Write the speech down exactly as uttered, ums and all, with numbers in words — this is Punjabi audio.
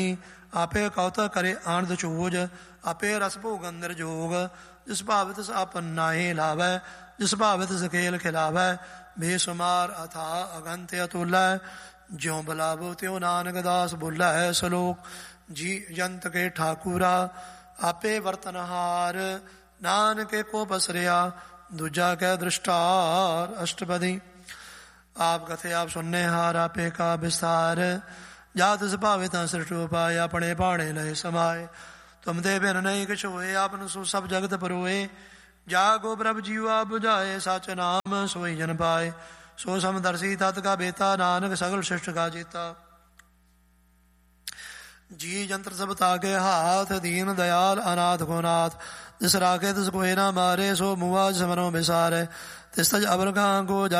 ਆਪੇ ਕੌਤਕ ਕਰੇ ਆਨੰਦ ਚੂਜ, ਆਪੇ ਰਸ ਭੋਗ ਅੰਦਰ ਜੋਗ। ਜਿਸ ਭਾਵੇ ਤਿਸ ਆਪਨ ਨਾਹੀ ਲਾਵੈ, ਜਿਸ ਭਾਵੇ ਤਿਸ ਖੇਲ ਖਿਲਾਵੈ। ਬੇਸੁਮਾਰ ਅਥਾ ਅਗੰਤ ਅਤੁਲੈ, ਜਿਉ ਬੁਲਾਵੋ ਤਿਉ ਨਾਨਕ ਦਾਸ ਬੋਲੈ। ਸਲੋਕ ਜੀ ਜੰਤ ਕੇ ਠਾਕੁਰਾ, ਆਪੇ ਵਰਤਨਹਾਰ। ਨਾਨਕੇ ਕੋ ਪਸਰਿਆ, ਦੂਜਾ ਕੈ ਦ੍ਰਿਸ਼ਟਾਰ। ਅਸ਼ਟਪਦੀ। ਆਪ ਕਥੇ ਆਪ ਸੁਨਨੇ ਹਾਰ, ਆਪੇ ਕਾ ਵਿਸਥਾਰ। ਜਾ ਤਿਸ ਭਾਵੇ ਤਾਂ ਸ੍ਰਿਸ਼ਟ ਉਪਾਇ, ਆਪਣੇ ਭਾਣੇ ਲਏ ਸਮਾਏ। ਤੁਮ ਦੇ ਬਿਨ ਨਹੀਂ ਕਿਛ ਹੋਏ, ਆਪਨ ਸੋ ਸਭ ਜਗਤ ਪਰੋਏ। ਜਾਗੋ ਪ੍ਰਭ ਜੀਉ ਆਪ ਬੁਝਾਏ, ਸਚ ਨਾਮ ਸੋਈ ਜਨ ਪਾਏ। ਸੋ ਸਮਦਰਸੀ ਤਤ ਕਾ ਬੇਤਾ, ਨਾਨਕ ਸਗਲ ਸ੍ਰਿਸ਼ਟ ਕਾ ਜੇਤਾ। ਜੀ ਜੰਤਰ ਸਭ ਤਾਕੇ ਹਾਥ, ਦੀਨ ਦਇਆਲ ਅਨਾਥ ਕੋ ਨਾਥ। ਜਿਸ ਰਾਖੇ ਤਿਸ ਕੋਇ ਨਾ ਮਾਰੇ, ਸੋ ਮੁਆ ਸਮਰੋ ਵਿਸਾਰੇ। ਤਿਸ ਤਜ ਅਬਰ ਕਾਂ ਕੋ